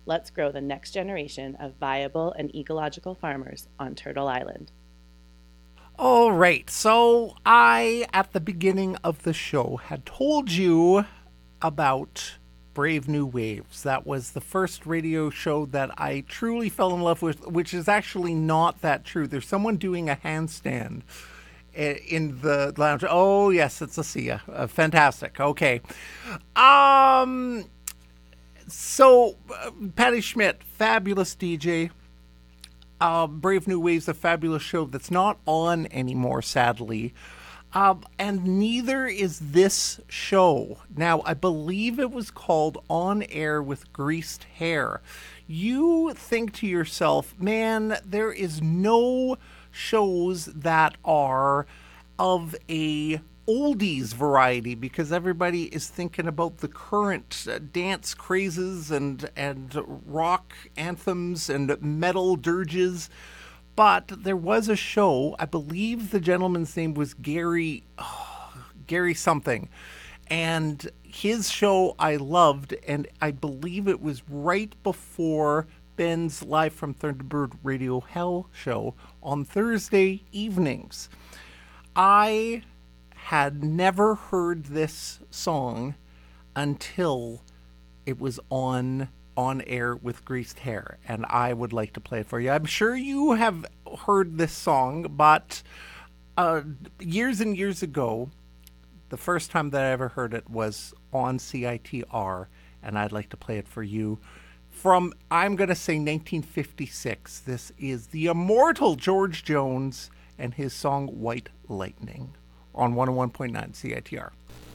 let's grow the next generation of viable and ecological farmers on Turtle Island. All right. So I, at the beginning of the show, had told you about Brave New Waves. That was the first radio show that I truly fell in love with, which is actually not that true. There's someone doing a handstand in the lounge. Oh, yes, it's Asia. Fantastic. Okay. Um, Patty Schmidt, fabulous DJ. Brave New Waves, a fabulous show that's not on anymore, sadly. And neither is this show. Now, I believe it was called On Air with Greased Hair. You think to yourself, man, there is no shows that are of a oldies variety because everybody is thinking about the current dance crazes and rock anthems and metal dirges. But there was a show, I believe the gentleman's name was Gary something. And his show I loved, and I believe it was right before Ben's Live from Thunderbird Radio Hell show on Thursday evenings. I had never heard this song until it was on air with Greased Hair, and I would like to play it for you. I'm sure you have heard this song, but years and years ago, the first time that I ever heard it was on CITR, and I'd like to play it for you. From, I'm going to say 1956, this is the immortal George Jones and his song White Lightning on 101.9 CITR.